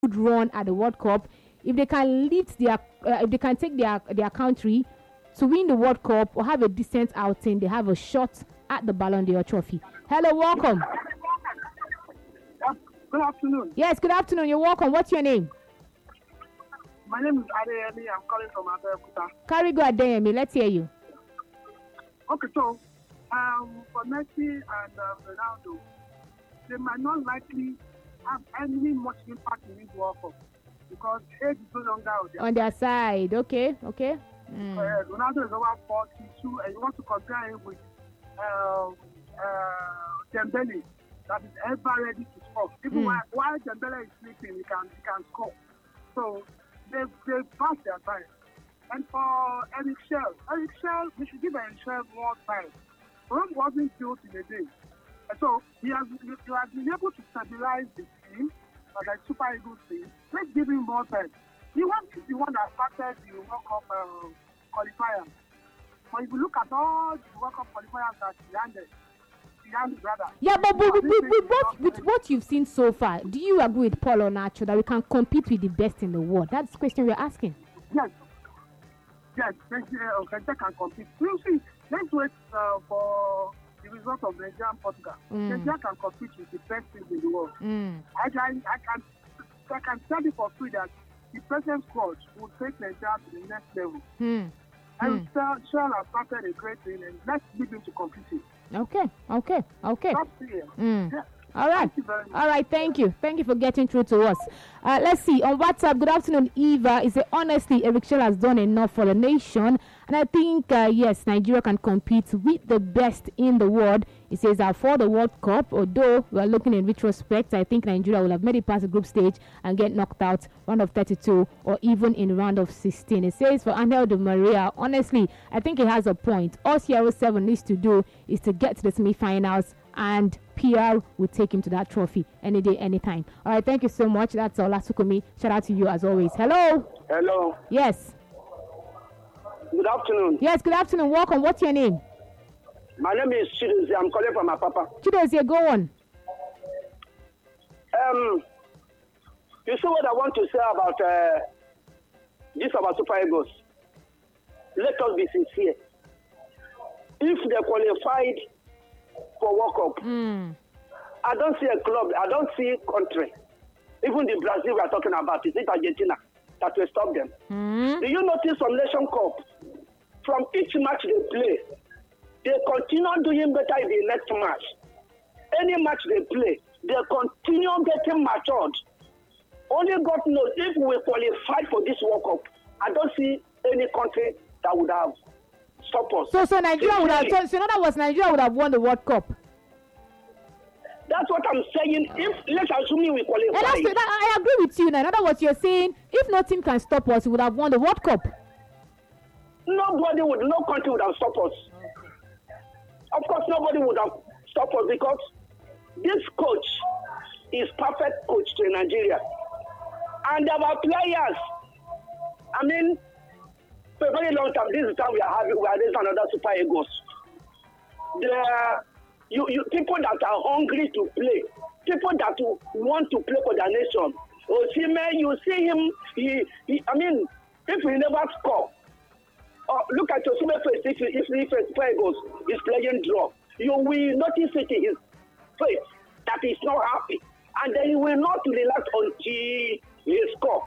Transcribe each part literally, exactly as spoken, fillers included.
good run at the World Cup, if they can lift their, uh, if they can take their their country to win the World Cup or have a decent outing, they have a shot at the Ballon d'Or trophy. Hello, welcome. Good afternoon. Yes, good afternoon. You're welcome. What's your name? My name is Adeyemi. I'm calling from Abeokuta. Carry go Adeyemi. Let's hear you. Okay, so um, for Messi and um, Ronaldo, they might not likely have any much impact in this World Cup because age is no longer on their, On their side. Okay, okay. Mm. uh, Ronaldo is over forty-two, and you want to compare him with uh, uh, Dembele, that is ever ready to score. Even Mm. while, while Dembele is sleeping, he can he can score. So they they passed their time. And for Eric Shell, Eric Shell, we should give Eric Shell more time. Rome wasn't built in a day. And so he has, he has been able to stabilize the team, like a Super Eagles team. Let's give him more time. He was the one that started the World Cup uh, qualifier. But if you look at all the World Cup qualifiers that he handed, he handed rather. Yeah, but with, with, with, with, what, with what you've seen so far, do you agree with Paul Onacho that we can compete with the best in the world? That's the question we're asking. Yes. Yes, Nigeria uh, can compete. You see, let's wait uh, for the result of Nigeria and Portugal. Mm. Nigeria can compete with the best teams in the world. Mm. I can, I can, I can tell you for free that the present squad will take Nigeria to the next level. Mm. And Mm. Shell has started a great thing, and let's leave him to compete. Okay, okay, okay. That's clear. Mm. Yeah. All right. Thank you very much. All right, thank you. Thank you for getting through to us. Uh, let's see. On WhatsApp, good afternoon, Eva. Is it honestly, Eric Shell has done enough for the nation. And I think, uh, yes, Nigeria can compete with the best in the world. It says uh, for the World Cup, although we are looking in retrospect, I think Nigeria will have made it past the group stage and get knocked out round of thirty-two or even in round of sixteen. It says for Angel Di Maria, honestly, I think he has a point. All C R seven needs to do is to get to the semi-finals, and P R will take him to that trophy any day, anytime. All right, thank you so much. That's all. Lasukumi. Shout out to you as always. Hello. Hello. Yes. Good afternoon. Yes, good afternoon. Welcome. What's your name? My name is Chidozie. I'm calling from my papa. Chidozie, go on. Um, you see what I want to say about uh, this about Super Eagles? Let us be sincere. If they qualified for World Cup, Mm. I don't see a club, I don't see country. Even the Brazil we are talking about, is it Argentina that will stop them? Mm. Do you notice from Nation Cup, from each match they play, they continue doing better in the next match. Any match they play, they continue getting matured. Only God knows if we qualify for this World Cup, I don't see any country that would have stopped us. So, so Nigeria would have. Sincerely. So, so in other words, Nigeria would have won the World Cup. That's what I'm saying. If let's assume we qualify, And that's, that, I agree with you. Now, in other words, you're saying if no team can stop us, we would have won the World Cup. nobody would, no country would have stopped us. Of course, nobody would have stopped us because this coach is perfect coach to Nigeria. And our players, I mean, for a very long time, this is time we are having, we are raising another Super Eagles. The, you, you, people that are hungry to play, people that want to play for their nation. Osimhen, you see him, he, he, I mean, if he never score, uh, look at Osimhen's face, if, if, if Super Eagles is playing draw, you will notice it in his face that he's not happy. And then he will not relax until he score.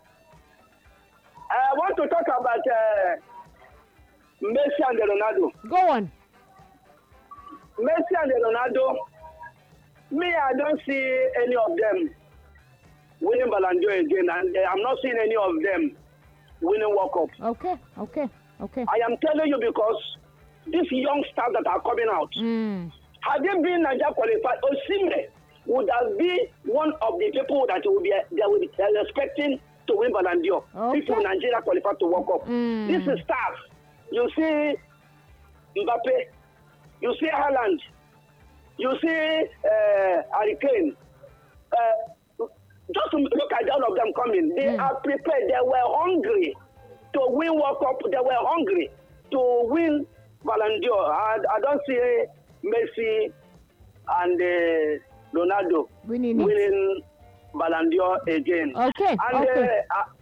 I want to talk about uh, Messi and Ronaldo. Go on. Messi and Ronaldo, me, I don't see any of them winning Ballon d'Or again, and uh, I'm not seeing any of them winning World Cup. Okay, okay, okay. I am telling you because these young stars that are coming out, Mm. had they been Nigeria qualified, Osimhen would have been one of the people that will be they will be expecting to win Ballon d'Or Okay. if Nigeria qualified to World Cup. Mm. This is stars. You see Mbappe, you see Haaland, you see uh, Harry Kane. Uh, just look at all of them coming. They Mm. are prepared. They were hungry to win World Cup. They were hungry to win Ballon d'Or. I, I don't see Messi and uh, Ronaldo Winning it. winning Ballon d'Or again. Okay. And okay. Uh, uh,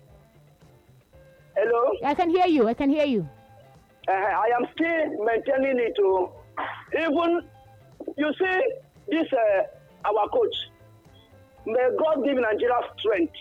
hello. I can hear you. I can hear you. Uh, I am still maintaining it. To even you see this uh, our coach. May God give Nigeria strength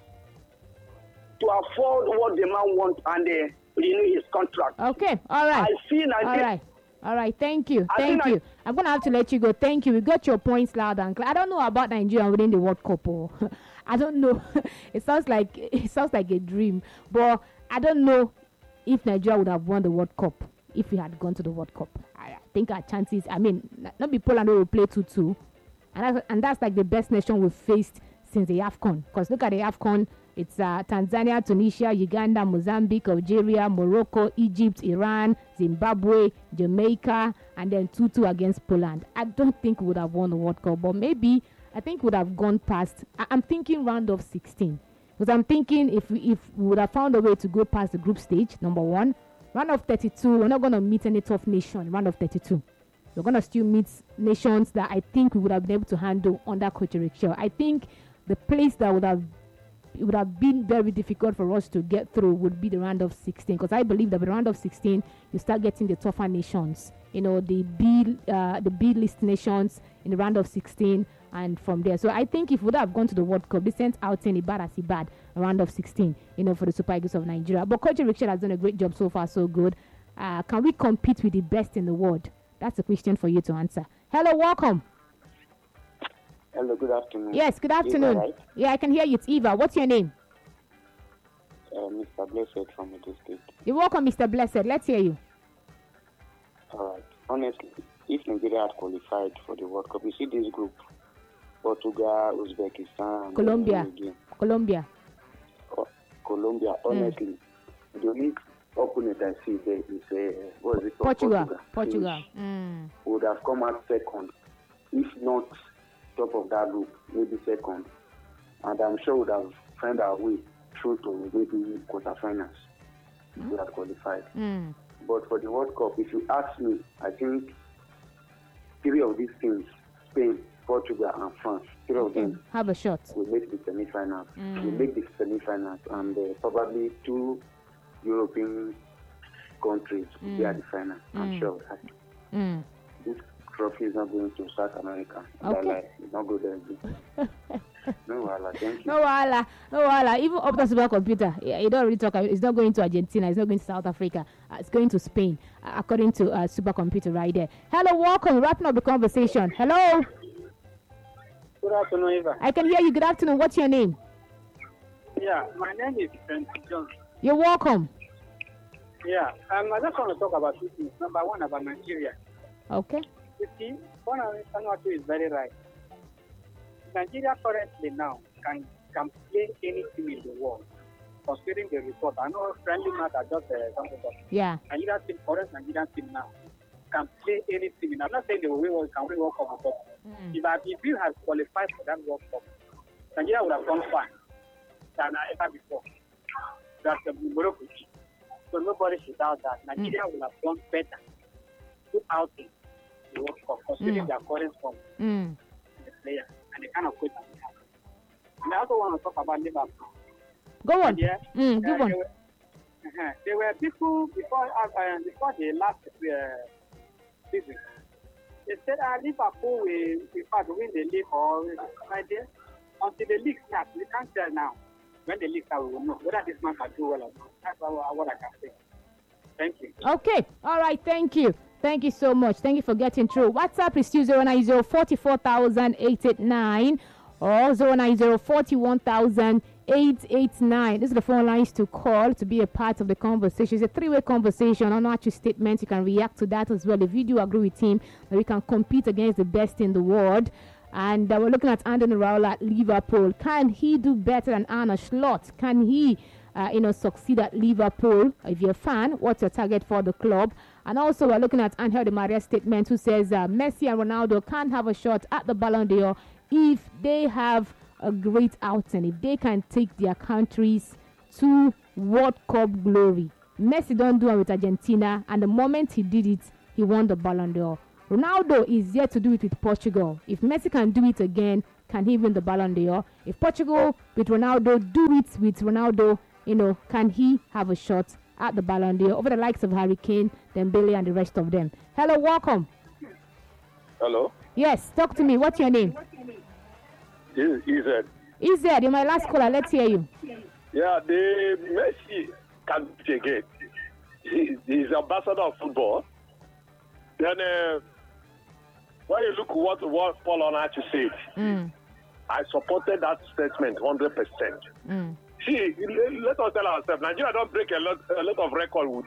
to afford what the man wants and uh, renew his contract. Okay, all right. I see Nigeria. All right. All right, thank you. I Thank you. I, I'm going to have to let you go. Thank you. We got your points loud and clear. I don't know about Nigeria winning the World Cup. Oh. I don't know. It sounds like it sounds like a dream. But I don't know if Nigeria would have won the World Cup if we had gone to the World Cup. I think our chances, I mean, not be Poland will play two two. And that's, and that's like the best nation we've faced since the AFCON. Because look at the AFCON. It's uh, Tanzania, Tunisia, Uganda, Mozambique, Algeria, Morocco, Egypt, Iran, Zimbabwe, Jamaica, and then two two against Poland. I don't think we would have won the World Cup, but maybe I think we would have gone past. I- I'm thinking round of sixteen. Because I'm thinking if we, if we would have found a way to go past the group stage, number one, round of thirty-two, we're not going to meet any tough nation, round of thirty-two. We're going to still meet nations that I think we would have been able to handle under Coach Eric Schell. I think the place that would have it would have been very difficult for us to get through would be the round of sixteen, because I believe that the round of sixteen you start getting the tougher nations, you know, the B uh, the B list nations in the round of sixteen, and from there. So I think if we would have gone to the World Cup, decent outing, a bad as a bad round of sixteen, you know, for the Super Eagles of Nigeria. But Coach Eric Schell has done a great job so far, so good. Uh, can we compete with the best in the world? That's a question for you to answer. Hello, welcome. Hello, good afternoon. Yes, good afternoon. Eva, right? Yeah, I can hear you. It's Eva. What's your name? Uh, Mister Blessed from Edo State. You're welcome, Mister Blessed. Let's hear you. All right. Honestly, if Nigeria had qualified for the World Cup, you see this group: Portugal, Uzbekistan, and Colombia. again. Colombia. Oh, Colombia. Honestly, mm. the only opponent I see there is uh, what is it called? Portugal. Portugal. Portugal. Mm. Would have come out second, if not top of that group, maybe second, and I'm sure would have found our way through to maybe quarterfinals if we had qualified. Mm. But for the World Cup, if you ask me, I think three of these teams, Spain, Portugal, and France, three of Okay. them Have a shot. will make the semi-finals. Mm. Will make the semi-finals, and uh, probably two European countries will be Mm. at the final. I'm Mm. sure of that. Mm. This trophy is not going to South America. Okay. Like, it's not go there again. No, Allah, thank you. No wala, no wala. Even up to supercomputer, yeah, you don't really talk. It's not going to Argentina. It's not going to South Africa. Uh, it's going to Spain, uh, according to uh, supercomputer right there. Hello, welcome. Wrapping up the conversation. Hello. Good afternoon, Eva. I can hear you. Good afternoon. What's your name? Yeah, my name is Trent Jones. You're welcome. Yeah, um, I just want to talk about two things. Number one, about Nigeria. Okay. You see, one of the is very right. Nigeria currently now can can play any team in the world, considering the report. I know friendly match are just uh, something, but Yeah. Nigeria team, current Nigerian team now, can play any team. I'm not saying they will win, can win World Cup, but Mm. if, I, if you have qualified for that World Cup, Nigeria would have done fine than ever before. That's the Morocco. So nobody should doubt that. Nigeria mm. would have done better throughout the World Cup, considering Mm. their current form Mm. the player and the kind of coach that we have. And I also want to talk about Liverpool. Go on. Yeah, Mm, uh, go on. There were, uh-huh, there were people before uh, before the last uh, season. They said uh, Liverpool will, in fact, win the league or right there. Until the league starts, we can't tell now. When the league starts, we will know whether this man can do well or not. That's what, what I can say. Thank you. Okay. All right. Thank you. Thank you so much. Thank you for getting through. WhatsApp is two zero nine zero four four thousand eight eight nine or zero nine zero four one thousand eight eight nine. This is the phone lines to call to be a part of the conversation. It's a three-way conversation. On actual statements, you can react to that as well. If you do agree with him that we can compete against the best in the world. And uh, we're looking at Anthony Raola at Liverpool. Can he do better than Arne Slot? Can he, uh, you know, succeed at Liverpool? If you're a fan, what's your target for the club? And also, we're looking at Angel Di Maria's statement, who says uh, Messi and Ronaldo can't have a shot at the Ballon d'Or if they have a great outing, if they can take their countries to World Cup glory. Messi don't do it with Argentina, and the moment he did it, he won the Ballon d'Or. Ronaldo is yet to do it with Portugal. If Messi can do it again, can he win the Ballon d'Or? If Portugal with Ronaldo do it with Ronaldo, you know, can he have a shot at the Ballon d'Or over the likes of Harry Kane, Dembele, and the rest of them? Hello, welcome. Hello? Yes, talk to me. What's your name? Is Ized. Ized, you're my last caller. Let's hear you. Yeah, the Messi can be again. He, he's ambassador of football. Then, uh, when you look what what Paul Onachi said, Mm. I supported that statement one hundred percent. Mm. See, let us tell ourselves, Nigeria don't break a lot, a lot of record with.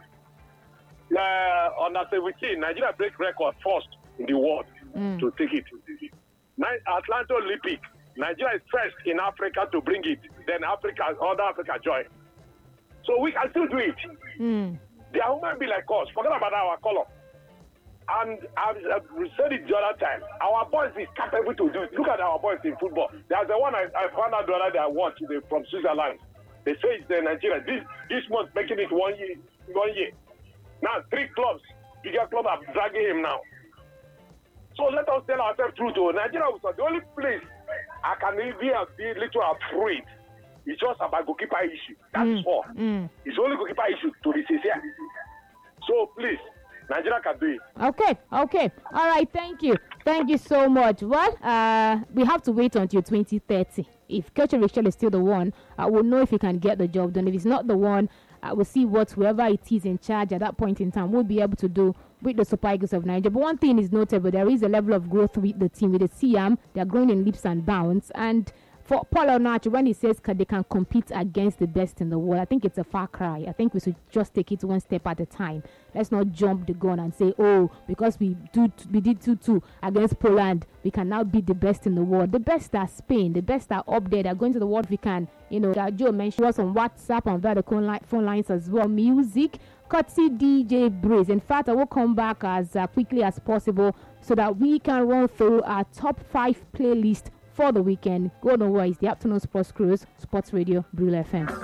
Uh, under seventeen, Nigeria break record first in the world Mm. to take it. Ni- Atlanta Olympic, Nigeria is first in Africa to bring it. Then Africa, other Africa join. So we can still do it. Mm. They are human beings like us. Forget about our color. And I've, I've said it the other time. Our boys is capable to do it. Look at our boys in football. There's the one I, I found out the other day I watched the, from Switzerland. They say it's the Nigeria. This this month making it one year. One year. Now three clubs, bigger clubs are dragging him now. So let us tell ourselves truth. To Nigeria was the only place I can be, be a little afraid. It's just about goalkeeper issue. That's Mm. all. Mm. It's only goalkeeper issue to be sincere. So please, Nigeria can do it. Okay, okay. All right, thank you. Thank you so much. Well, uh, we have to wait until twenty thirty. If Coach Richel is still the one, uh, we'll know if he can get the job done. If he's not the one, uh, we'll see what whoever it is in charge at that point in time will be able to do with the Super Eagles of Nigeria. But one thing is notable, there is a level of growth with the team. With the C M, they're growing in leaps and bounds. And for Paul Onachi, when he says they can compete against the best in the world, I think it's a far cry. I think we should just take it one step at a time. Let's not jump the gun and say, oh, because we do we did two two against Poland, we can now be the best in the world. The best are Spain, the best are up there. They're going to the world. We can, you know, uh, Joe mentioned us on WhatsApp, on the phone lines as well. Music, courtesy D J Breeze. In fact, I will come back as uh, quickly as possible so that we can run through our top five playlist for the weekend. Go nowhere. It's the Afternoon Sports Cruise, Sports Radio, Brule F M.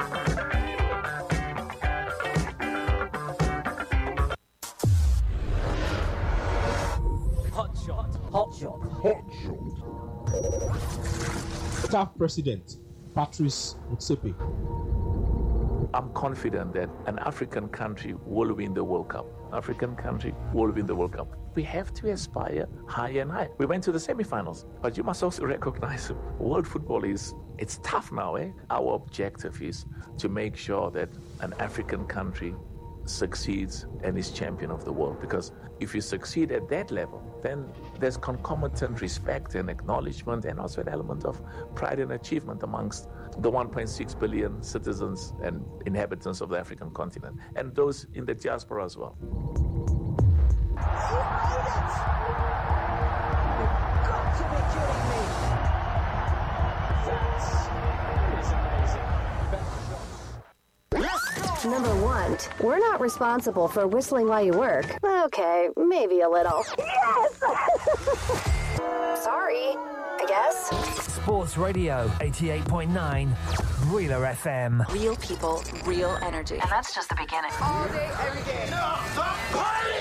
Hot shot, hot shot, hot shot. Staff President Patrice Motsepe. I'm confident that an African country will win the World Cup. African country will win the World Cup. We have to aspire higher and higher. We went to the semifinals, but you must also recognize world football is, it's tough now, eh? Our objective is to make sure that an African country succeeds and is champion of the world. Because if you succeed at that level, then there's concomitant respect and acknowledgement and also an element of pride and achievement amongst the one point six billion citizens and inhabitants of the African continent, and those in the diaspora as well. Number one, we're not responsible for whistling while you work. Okay, maybe a little. Yes! Sorry, I guess. Sports Radio eighty-eight point nine, Wheeler F M. Real people, real energy. And that's just the beginning. All day, every day. No, stop party!